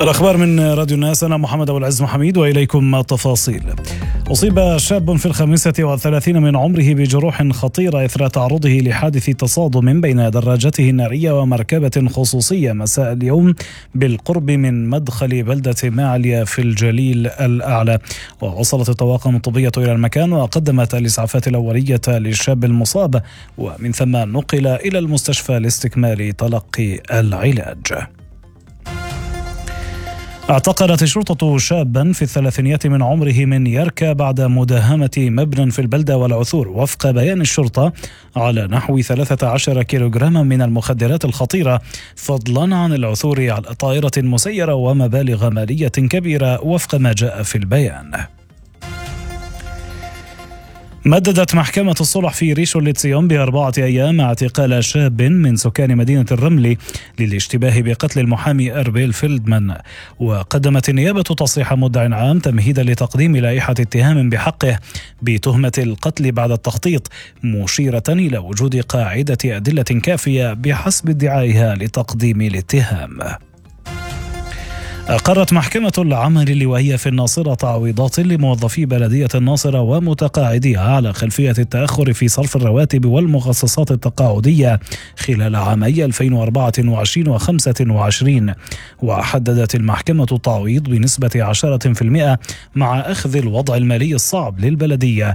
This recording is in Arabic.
الأخبار من راديو الناس، أنا محمد أبو العز محميد وإليكم التفاصيل. أصيب شاب في 35 من عمره بجروح خطيرة إثر تعرضه لحادث تصادم بين دراجته النارية ومركبة خصوصية مساء اليوم بالقرب من مدخل بلدة معلية في الجليل الأعلى. ووصلت الطواقم الطبية إلى المكان وقدمت الإسعافات الأولية للشاب المصاب، ومن ثم نقل إلى المستشفى لاستكمال تلقي العلاج. اعتقلت الشرطة شابا في 30 من عمره من يركا بعد مداهمة مبنى في البلدة والعثور وفق بيان الشرطة على نحو 13 كيلوغراما من المخدرات الخطيرة، فضلا عن العثور على طائرة مسيرة ومبالغ مالية كبيرة وفق ما جاء في البيان. مددت محكمة الصلح في ريشو لتسيون ب4 أيام اعتقال شاب من سكان مدينة الرمل للاشتباه بقتل المحامي أربيل فيلدمان. وقدمت النيابة تصريح مدعي عام تمهيدا لتقديم لائحة اتهام بحقه بتهمة القتل بعد التخطيط، مشيرة إلى وجود قاعدة أدلة كافية بحسب ادعائها لتقديم الاتهام. أقرت محكمة العمل اللوائية في الناصرة تعويضات لموظفي بلدية الناصرة ومتقاعديها على خلفية التأخر في صرف الرواتب والمخصصات التقاعدية خلال عامي 2024 و25. وحددت المحكمة التعويض بنسبة 10% مع أخذ الوضع المالي الصعب للبلدية